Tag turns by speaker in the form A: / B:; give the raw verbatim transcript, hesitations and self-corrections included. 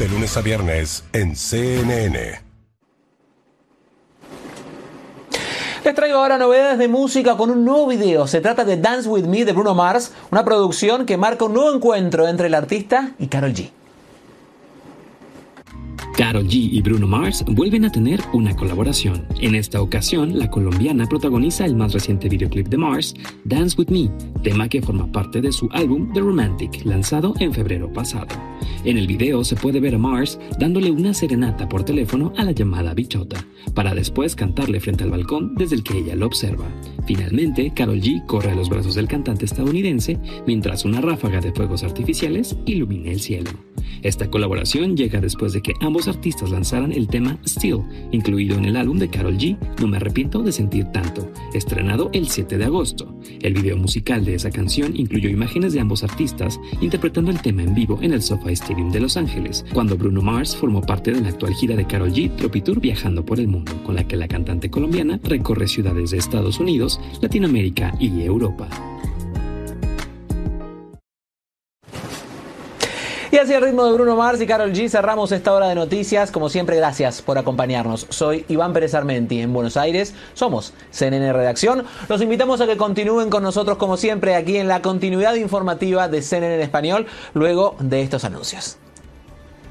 A: De lunes a viernes en C N N.
B: Les traigo ahora novedades de música con un nuevo video. Se trata de Dance With Me de Bruno Mars, una producción que marca un nuevo encuentro entre el artista y Karol G.
C: Karol G y Bruno Mars vuelven a tener una colaboración. En esta ocasión, la colombiana protagoniza el más reciente videoclip de Mars, Dance With Me, tema que forma parte de su álbum The Romantic, lanzado en febrero pasado. En el video se puede ver a Mars dándole una serenata por teléfono a la llamada bichota, para después cantarle frente al balcón desde el que ella lo observa. Finalmente, Karol G corre a los brazos del cantante estadounidense mientras una ráfaga de fuegos artificiales ilumina el cielo. Esta colaboración llega después de que ambos artistas lanzaran el tema Still, incluido en el álbum de Karol G, No me arrepiento de sentir tanto, estrenado el siete de agosto. El video musical de esa canción incluyó imágenes de ambos artistas interpretando el tema en vivo en el SoFi Stadium de Los Ángeles, cuando Bruno Mars formó parte de la actual gira de Karol G, Tropitour viajando por el mundo, con la que la cantante colombiana recorre ciudades de Estados Unidos, Latinoamérica y Europa.
B: Y así al ritmo de Bruno Mars y Karol G cerramos esta hora de noticias. Como siempre, gracias por acompañarnos. Soy Iván Pérez Armenti en Buenos Aires. Somos C N N Redacción. Los invitamos a que continúen con nosotros como siempre aquí en la continuidad informativa de C N N en español luego de estos anuncios.